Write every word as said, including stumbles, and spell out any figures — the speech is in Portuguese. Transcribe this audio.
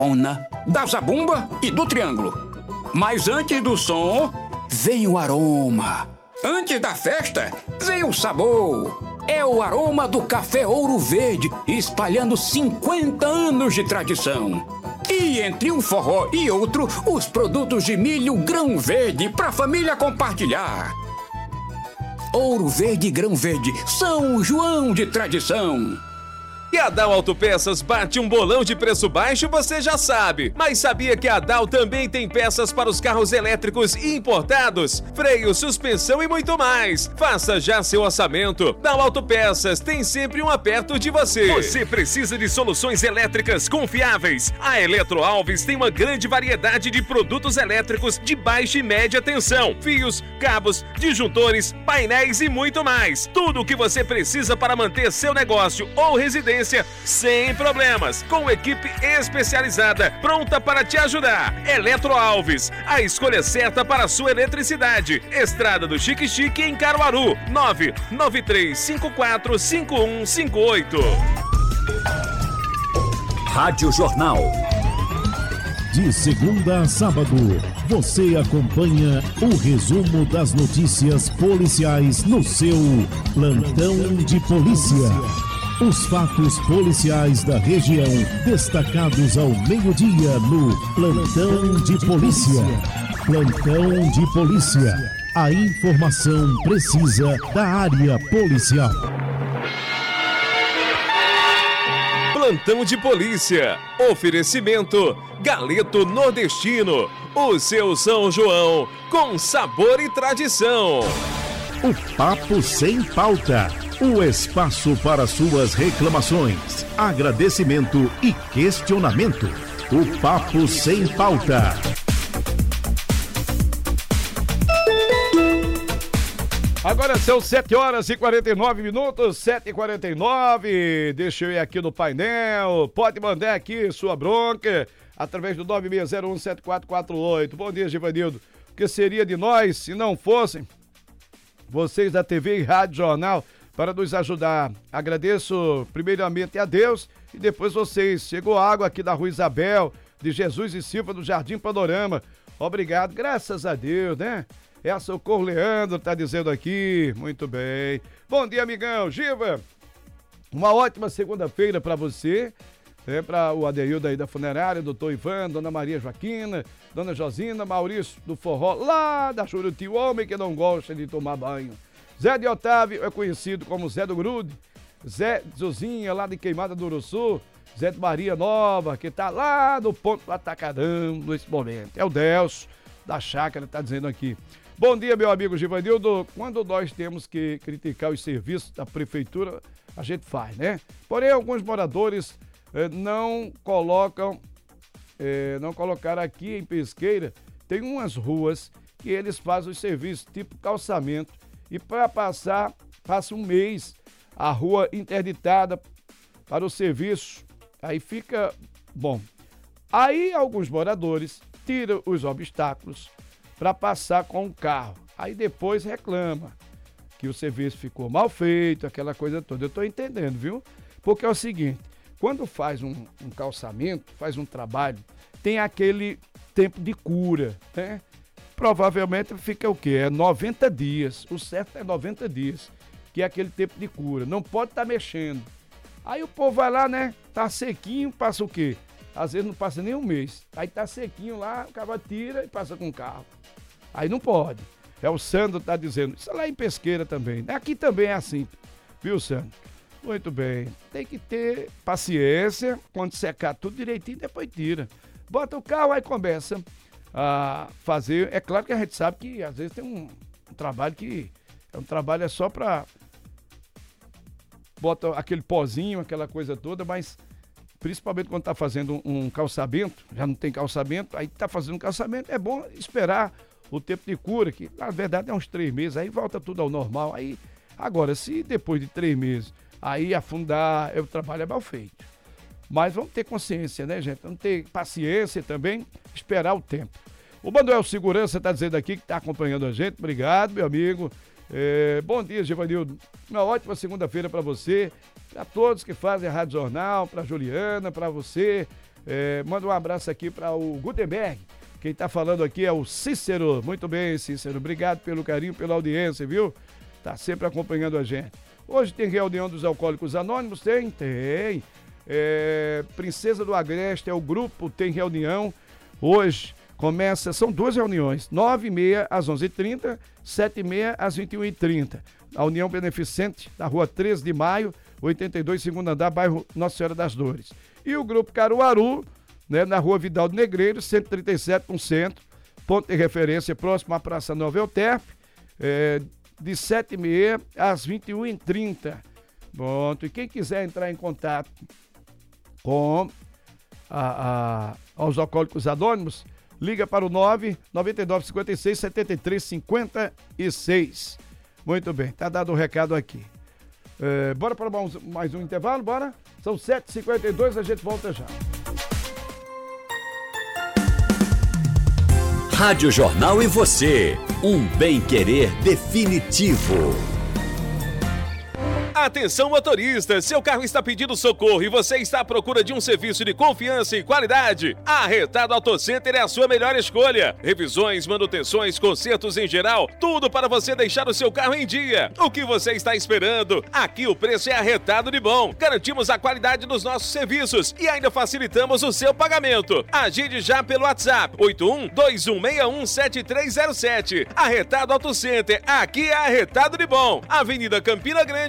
Ona, da zabumba e do triângulo. Mas antes do som, vem o aroma. Antes da festa, vem o sabor. É o aroma do café Ouro Verde, espalhando cinquenta anos de tradição. E entre um forró e outro, os produtos de milho grão verde para a família compartilhar. Ouro Verde e Grão Verde, São João de tradição. E a Dal Autopeças bate um bolão de preço baixo, você já sabe. Mas sabia que a Dal também tem peças para os carros elétricos importados? Freio, suspensão e muito mais. Faça já seu orçamento. Dal Autopeças tem sempre um aperto de você. Você precisa de soluções elétricas confiáveis. A Eletro Alves tem uma grande variedade de produtos elétricos de baixa e média tensão. Fios, cabos, disjuntores, painéis e muito mais. Tudo o que você precisa para manter seu negócio ou residência sem problemas, com equipe especializada pronta para te ajudar. Eletro Alves, a escolha certa para a sua eletricidade. Estrada do Chique Chique em Caruaru, nove nove três cinco quatro cinco um cinco oito. Rádio Jornal. De segunda a sábado, você acompanha o resumo das notícias policiais no seu Plantão de Polícia. Os fatos policiais da região, destacados ao meio-dia no Plantão de Polícia. Plantão de Polícia. A informação precisa da área policial. Plantão de Polícia. Oferecimento Galeto Nordestino. O seu São João com sabor e tradição. O Papo Sem Pauta. O espaço para suas reclamações, agradecimento e questionamento. O Papo Sem Pauta. Agora são sete horas e quarenta e nove minutos, sete e quarenta e nove. Deixa eu ir aqui no painel. Pode mandar aqui sua bronca através do nove seis zero um sete quatro quatro oito. Bom dia, Givanildo. O que seria de nós se não fossem vocês da T V e Rádio Jornal para nos ajudar? Agradeço primeiramente a Deus e depois vocês. Chegou água aqui da Rua Isabel, de Jesus e Silva, do Jardim Panorama. Obrigado, graças a Deus, né? É a Socorro Leandro, tá dizendo aqui. Muito bem. Bom dia, amigão. Giva, uma ótima segunda-feira para você. É, para o Adeildo aí da funerária, doutor Ivan, dona Maria Joaquina, dona Josina, Maurício do Forró, lá da Juruti, o homem que não gosta de tomar banho. Zé de Otávio é conhecido como Zé do Grude. Zé Zuzinha, lá de Queimada do Uruçu. Zé de Maria Nova, que tá lá no ponto do Atacadão nesse momento. É o Delcio da Chácara, tá dizendo aqui. Bom dia, meu amigo Givanildo. Quando nós temos que criticar os serviços da prefeitura, a gente faz, né? Porém, alguns moradores eh, não colocam, eh, não colocaram aqui em Pesqueira, tem umas ruas que eles fazem os serviços, tipo calçamento, e para passar, passa um mês, a rua interditada para o serviço, aí fica bom. Aí alguns moradores tiram os obstáculos para passar com o carro. Aí depois reclama que o serviço ficou mal feito, aquela coisa toda. Eu estou entendendo, viu? Porque é o seguinte, quando faz um, um calçamento, faz um trabalho, tem aquele tempo de cura, né? Provavelmente fica o quê? É noventa dias. O certo é noventa dias, que é aquele tempo de cura. Não pode estar tá mexendo. Aí o povo vai lá, né? Tá sequinho, passa o quê? Às vezes não passa nem um mês. Aí tá sequinho lá, o cara tira e passa com o carro. Aí não pode. É o Sandro tá dizendo. Isso é lá em Pesqueira também. Aqui também é assim. Viu, Sandro? Muito bem. Tem que ter paciência. Quando secar tudo direitinho, depois tira. Bota o carro, aí começa a fazer. É claro que a gente sabe que às vezes tem um, um trabalho que é um trabalho é só pra bota aquele pozinho, aquela coisa toda, mas principalmente quando tá fazendo um, um calçamento, já não tem calçamento, aí tá fazendo um calçamento, é bom esperar o tempo de cura, que na verdade é uns três meses, aí volta tudo ao normal. Aí, agora, se depois de três meses, aí afundar, o trabalho é mal feito. Mas vamos ter consciência, né, gente? Vamos ter paciência também, esperar o tempo. O Manuel Segurança está dizendo aqui que está acompanhando a gente. Obrigado, meu amigo. É, bom dia, Givanildo. Uma ótima segunda-feira para você, para todos que fazem a Rádio Jornal, para Juliana, para você, É, manda um abraço aqui para o Gutenberg. Quem tá falando aqui é o Cícero. Muito bem, Cícero. Obrigado pelo carinho, pela audiência, viu? Tá sempre acompanhando a gente. Hoje tem reunião dos Alcoólicos Anônimos? Tem? Tem. É, Princesa do Agreste é o grupo, tem reunião. Hoje começa, são duas reuniões, nove e meia às onze e trinta, sete e meia às vinte e uma e trinta. A União Beneficente, na rua treze de maio, oitenta e dois, segundo andar, bairro Nossa Senhora das Dores. E o grupo Caruaru, né, na rua Vidal do Negreiro, cento e trinta e sete, no centro, ponto de referência próximo à Praça Nova Euterpe, é, de sete e meia às vinte e uma e trinta. Pronto, e quem quiser entrar em contato com a, a, aos Alcoólicos Anônimos, liga para o nove nove nove cinco seis sete três cinco seis. Muito bem, tá dado o um recado aqui. É, bora para mais, mais um intervalo, bora? São sete e cinquenta e dois, a gente volta já. Rádio Jornal e você, um bem-querer definitivo. Atenção motorista, seu carro está pedindo socorro e você está à procura de um serviço de confiança e qualidade? A Retado Auto Center é a sua melhor escolha. Revisões, manutenções, consertos em geral, tudo para você deixar o seu carro em dia. O que você está esperando? Aqui o preço é arretado de bom. Garantimos a qualidade dos nossos serviços e ainda facilitamos o seu pagamento. Agende já pelo WhatsApp oito um dois um seis um sete três zero sete. Arretado Auto Center, aqui é arretado de bom. Avenida Campina Grande,